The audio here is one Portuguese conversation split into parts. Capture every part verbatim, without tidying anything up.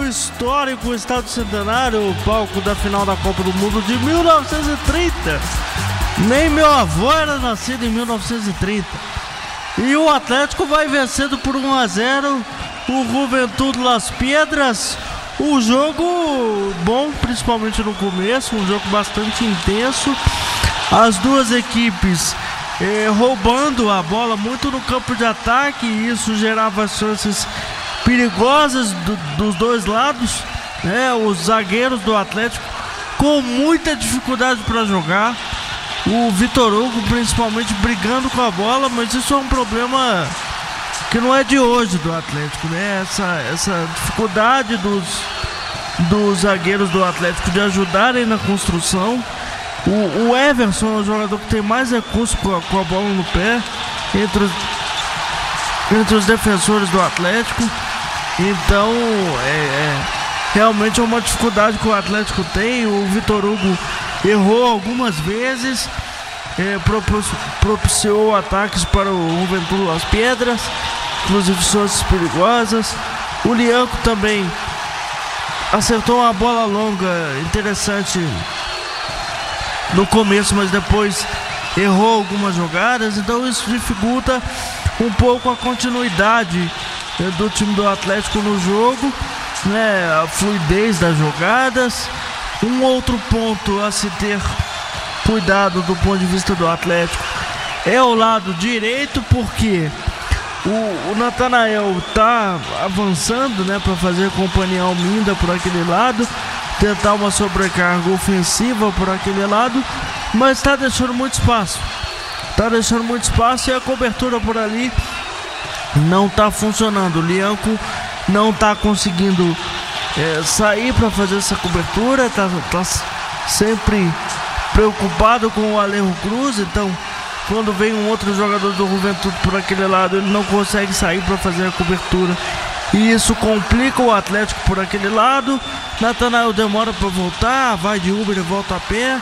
no histórico Estádio Centenário, o palco da final da Copa do Mundo de mil novecentos e trinta. Nem meu avô era nascido em mil novecentos e trinta. E o Atlético vai vencendo por um a zero o Juventud Las Piedras. Um jogo bom, principalmente no começo, um jogo bastante intenso. As duas equipes eh, roubando a bola muito no campo de ataque, e isso gerava chances perigosas do, dos dois lados, né? Os zagueiros do Atlético com muita dificuldade para jogar. O Vitor Hugo principalmente brigando com a bola, mas isso é um problema que não é de hoje do Atlético, né? Essa, essa dificuldade dos, dos zagueiros do Atlético de ajudarem na construção. O, o Everson é o jogador que tem mais recurso com a, com a bola no pé entre os, entre os defensores do Atlético. Então é, é, realmente é uma dificuldade que o Atlético tem. O Vitor Hugo errou algumas vezes, é, propiciou ataques para o Juventud Las Piedras, inclusive chances perigosas. O Lianco também acertou uma bola longa interessante no começo, mas depois errou algumas jogadas, então isso dificulta um pouco a continuidade do time do Atlético no jogo, né? A fluidez das jogadas. Um outro ponto a se ter cuidado do ponto de vista do Atlético é o lado direito, porque o, o Natanael está avançando, né, para fazer companhia ao Minda por aquele lado, tentar uma sobrecarga ofensiva por aquele lado, mas está deixando muito espaço. Está deixando muito espaço e a cobertura por ali não está funcionando. O Lianco não está conseguindo é, sair para fazer essa cobertura, está tá sempre preocupado com o Alejo Cruz. Então, quando vem um outro jogador do Juventud por aquele lado, ele não consegue sair para fazer a cobertura, e isso complica o Atlético por aquele lado. Natanael demora para voltar, vai de Uber e volta a pé.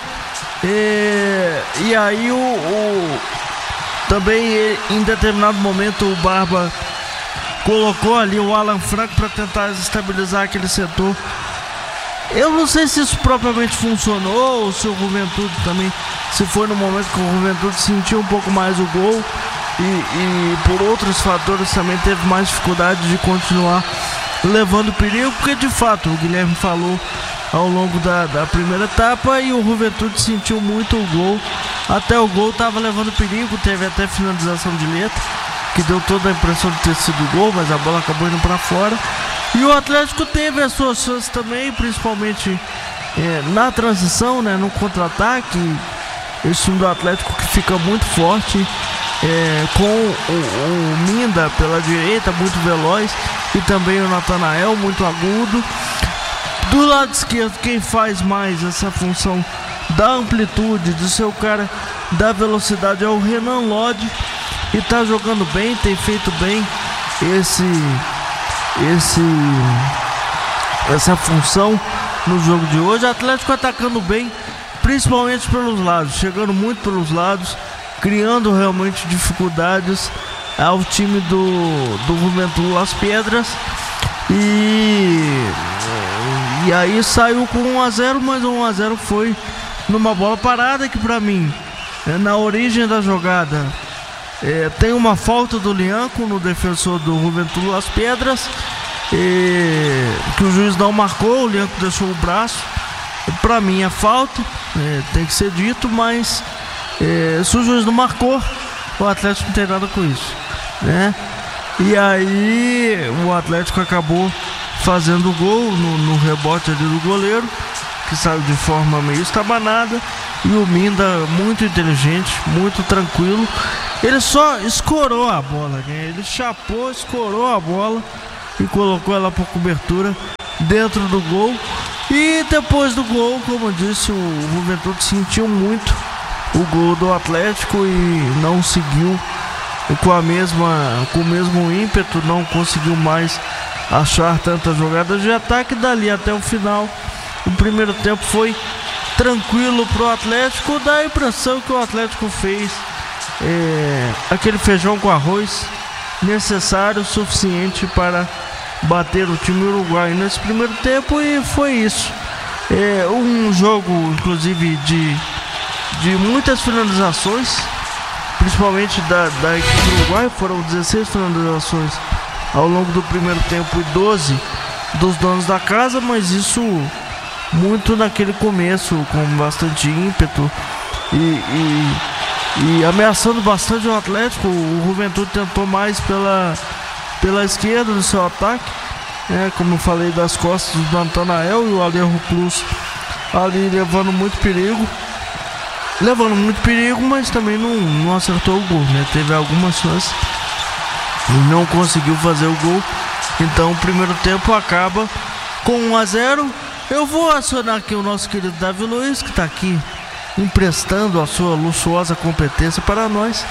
E, e aí o, o também em determinado momento o Barba colocou ali o Alan Franco para tentar estabilizar aquele setor. Eu não sei se isso propriamente funcionou, ou se o Juventud também, se foi no momento que o Juventud sentiu um pouco mais o gol e, e por outros fatores também teve mais dificuldade de continuar levando perigo, porque de fato o Guilherme falou ao longo da, da primeira etapa, e o Juventud sentiu muito o gol. Até o gol estava levando perigo, teve até finalização de letra, que deu toda a impressão de ter sido gol, mas a bola acabou indo para fora. E o Atlético teve as suas chances também, principalmente é, na transição, né, no contra-ataque. Esse time do Atlético que fica muito forte, é, com o, o Minda pela direita, muito veloz, e também o Natanael, muito agudo. Do lado esquerdo, quem faz mais essa função da amplitude, de ser o cara da velocidade, é o Renan Lodge, e tá jogando bem, tem feito bem esse, esse, essa função no jogo de hoje. O Atlético atacando bem, principalmente pelos lados, chegando muito pelos lados, criando realmente dificuldades ao time do, do Juventud Las Piedras. E, e aí saiu com um a zero, mas o um a zero foi numa bola parada, que pra mim, na origem da jogada, é, tem uma falta do Lianco no defensor do Juventud Las Piedras, é, que o juiz não marcou, o Lianco deixou o braço. Pra mim é falta, é, tem que ser dito, mas é, se o juiz não marcou, o Atlético não tem nada com isso, né? E aí o Atlético acabou fazendo o gol no, no rebote ali do goleiro, que saiu de forma meio estabanada. E o Minda, muito inteligente, muito tranquilo, ele só escorou a bola, né? Ele chapou, escorou a bola e colocou ela por cobertura dentro do gol. E depois do gol, como eu disse, o Juventud sentiu muito o gol do Atlético e não seguiu com a mesma, com o mesmo ímpeto, não conseguiu mais achar tantas jogadas de ataque. Dali até o final, o primeiro tempo foi tranquilo pro Atlético. Dá a impressão que o Atlético fez é, aquele feijão com arroz necessário, suficiente para bater o time uruguaio nesse primeiro tempo e foi isso. É um jogo, inclusive, de, de muitas finalizações, principalmente da, da equipe uruguaia. Foram dezesseis finalizações ao longo do primeiro tempo e doze dos donos da casa, mas isso muito naquele começo, com bastante ímpeto e, e, e ameaçando bastante o Atlético. O Juventude tentou mais pela, pela esquerda do seu ataque, né, como eu falei, das costas do Natanael, e o Alejo Cruz ali levando muito perigo. Levando muito perigo, mas também não, não acertou o gol, né? Teve algumas chances e não conseguiu fazer o gol. Então o primeiro tempo acaba com um a zero. Eu vou acionar aqui o nosso querido Davi Luiz, que está aqui emprestando a sua luxuosa competência para nós.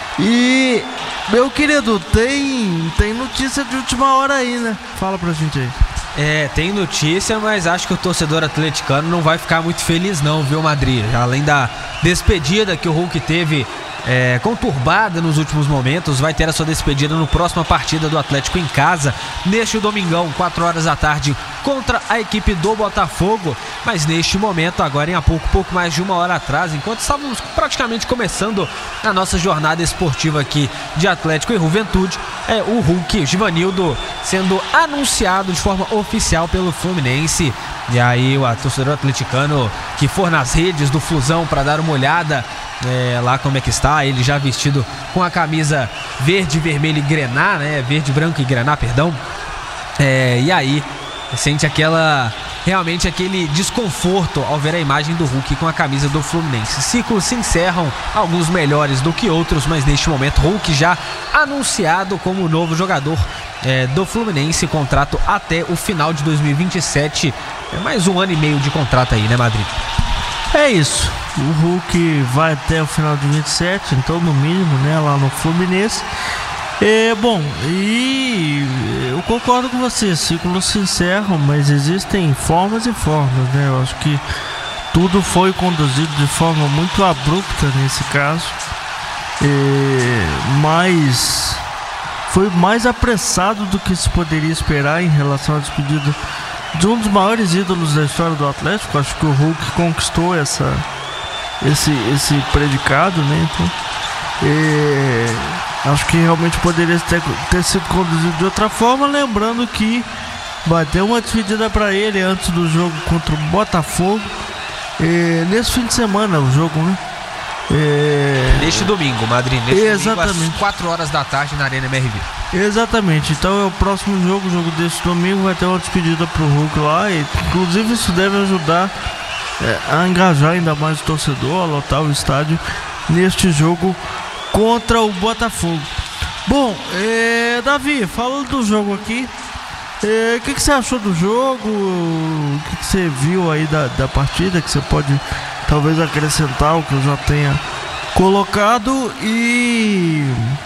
E, meu querido, tem, tem notícia de última hora aí, né? Fala pra gente aí. É, tem notícia, mas acho que o torcedor atleticano não vai ficar muito feliz não, viu, Madrid? Além da despedida que o Hulk teve é, conturbada nos últimos momentos, vai ter a sua despedida no próxima partida do Atlético em casa, neste domingão, quatro horas da tarde, contra a equipe do Botafogo. Mas neste momento, agora em há pouco, pouco mais de uma hora atrás, enquanto estávamos praticamente começando a nossa jornada esportiva aqui de Atlético e Juventude, é o Hulk, o Givanildo, sendo anunciado de forma oficial pelo Fluminense. E aí o torcedor atleticano que for nas redes do Flusão para dar uma olhada é, lá como é que está, ele já vestido com a camisa verde, vermelho e grená, né? Verde, branco e grená, perdão. É, e aí sente aquela, realmente aquele desconforto ao ver a imagem do Hulk com a camisa do Fluminense. Ciclos se encerram, alguns melhores do que outros, mas neste momento Hulk já anunciado como novo jogador é, do Fluminense, contrato até o final de dois mil e vinte e sete. É mais um ano e meio de contrato aí, né, Madrid? É isso, o Hulk vai até o final de vinte e sete, então no mínimo, né, lá no Fluminense. É, bom, e eu concordo com você, ciclos se encerram, mas existem formas e formas, né? Eu acho que tudo foi conduzido de forma muito abrupta nesse caso, é, mas foi mais apressado do que se poderia esperar em relação à despedida de um dos maiores ídolos da história do Atlético. Acho que o Hulk conquistou essa, esse, esse predicado, né? Então, é, acho que realmente poderia ter, ter sido conduzido de outra forma. Lembrando que vai ter uma despedida para ele antes do jogo contra o Botafogo, é, nesse fim de semana, o jogo, né? É... Neste domingo, Madrid, neste Exatamente. domingo às quatro horas da tarde na Arena M R V. Exatamente, então é o próximo jogo, o jogo desse domingo, vai ter uma despedida pro Hulk lá, e inclusive isso deve ajudar é, a engajar ainda mais o torcedor, a lotar o estádio neste jogo contra o Botafogo. Bom, é, Davi, falando do jogo aqui, o é, que, que você achou do jogo? O que, que você viu aí da, da partida, que você pode talvez acrescentar o que eu já tenha colocado, e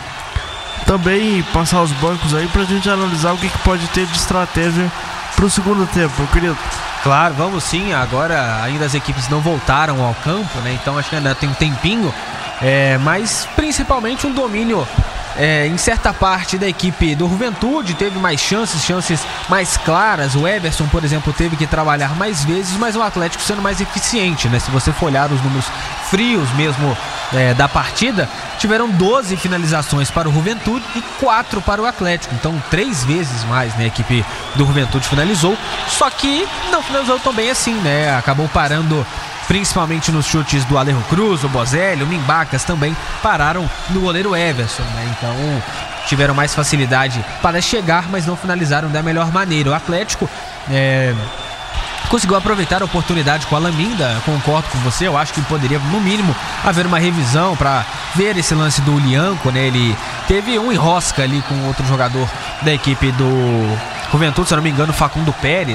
também passar os bancos aí pra gente analisar o que, que pode ter de estratégia pro segundo tempo, meu querido. Claro, vamos sim. Agora ainda as equipes não voltaram ao campo, né? Então acho que ainda tem um tempinho, é, mas principalmente um domínio É, em certa parte da equipe do Juventude. Teve mais chances, chances mais claras. O Everson, por exemplo, teve que trabalhar mais vezes, mas o Atlético sendo mais eficiente, né? Se você for olhar os números frios mesmo é, da partida, tiveram doze finalizações para o Juventude e quatro para o Atlético. Então três vezes mais, né, a equipe do Juventude finalizou, só que não finalizou tão bem assim, né? Acabou parando principalmente nos chutes do Alejo Cruz, o Bozelli, o Mimbacas também pararam no goleiro Everson, né? Então tiveram mais facilidade para chegar, mas não finalizaram da melhor maneira. O Atlético é, conseguiu aproveitar a oportunidade com a Laminda. Concordo com você, eu acho que poderia no mínimo haver uma revisão para ver esse lance do Lianco, né? Ele teve um enrosca ali com outro jogador da equipe do Juventude, se eu não me engano, Facundo Pérez.